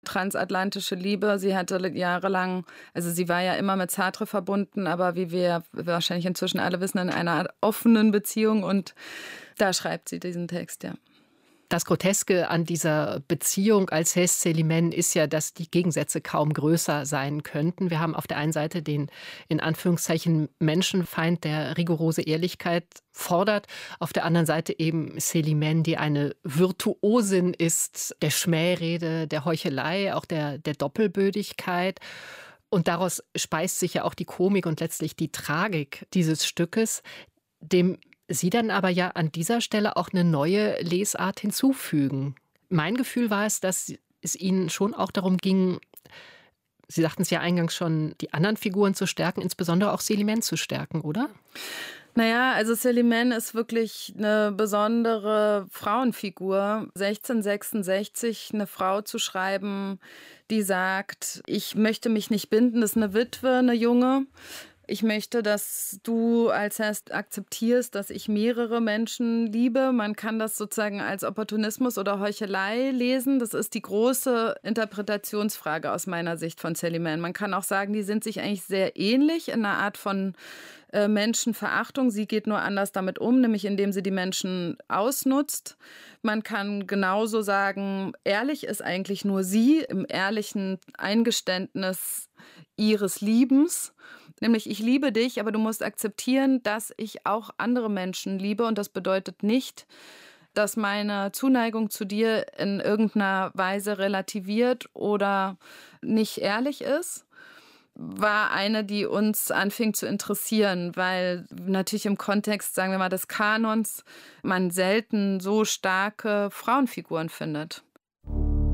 transatlantische Liebe. Sie hatte jahrelang, also sie war ja immer mit Sartre verbunden, aber wie wir wahrscheinlich inzwischen alle wissen, in einer offenen Beziehung, und da schreibt sie diesen Text, ja. Das Groteske an dieser Beziehung Alceste-Célimène ist ja, dass die Gegensätze kaum größer sein könnten. Wir haben auf der einen Seite den in Anführungszeichen Menschenfeind, der rigorose Ehrlichkeit fordert. Auf der anderen Seite eben Célimène, die eine Virtuosin ist, der Schmährede, der Heuchelei, auch der Doppelbödigkeit. Und daraus speist sich ja auch die Komik und letztlich die Tragik dieses Stückes, dem Sie dann aber ja an dieser Stelle auch eine neue Lesart hinzufügen. Mein Gefühl war es, dass es Ihnen schon auch darum ging, Sie sagten es ja eingangs schon, die anderen Figuren zu stärken, insbesondere auch Célimène zu stärken, oder? Naja, also Célimène ist wirklich eine besondere Frauenfigur. 1666 eine Frau zu schreiben, die sagt: „Ich möchte mich nicht binden“, das ist eine Witwe, eine Junge. „Ich möchte, dass du als Herst akzeptierst, dass ich mehrere Menschen liebe.“ Man kann das sozusagen als Opportunismus oder Heuchelei lesen. Das ist die große Interpretationsfrage aus meiner Sicht von Célimène. Man kann auch sagen, die sind sich eigentlich sehr ähnlich in einer Art von Menschenverachtung. Sie geht nur anders damit um, nämlich indem sie die Menschen ausnutzt. Man kann genauso sagen, ehrlich ist eigentlich nur sie im ehrlichen Eingeständnis ihres Liebens. Nämlich, ich liebe dich, aber du musst akzeptieren, dass ich auch andere Menschen liebe. Und das bedeutet nicht, dass meine Zuneigung zu dir in irgendeiner Weise relativiert oder nicht ehrlich ist. War eine, die uns anfing zu interessieren, weil natürlich im Kontext, sagen wir mal, des Kanons man selten so starke Frauenfiguren findet.